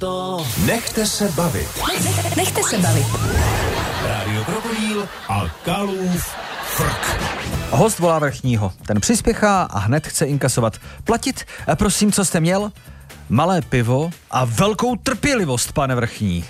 Nechte se bavit. Nechte se bavit. Rádio Krokodýl a Kalův frk. Host volá vrchního. Ten přispěchá a hned chce inkasovat. Platit? Prosím, co jste měl? Malé pivo a velkou trpělivost, pane vrchní.